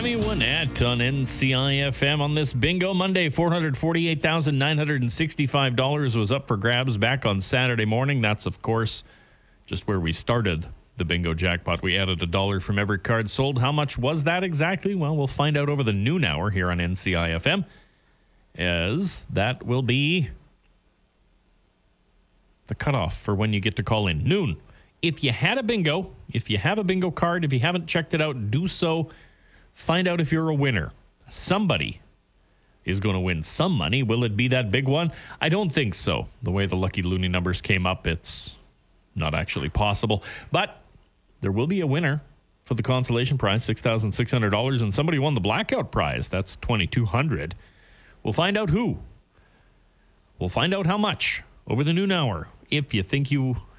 Tammy Wynette on NCIFM on this Bingo Monday. $448,965 was up for grabs back on Saturday morning. That's, of course, just where we started the bingo jackpot. We added $1 from every card sold. How much was that exactly? Well, we'll find out over the noon hour here on NCIFM, as that will be the cutoff for when you get to call in. Noon. If you had a bingo, if you have a bingo card, if you haven't checked it out, do so. Find out if you're a winner. Somebody is going to win some money. Will it be that big one? I don't think so. The way the Lucky Looney numbers came up, it's not actually possible. But there will be a winner for the consolation prize, $6,600, and somebody won the blackout prize. That's $2,200. We'll find out who. We'll find out how much over the noon hour. If you think you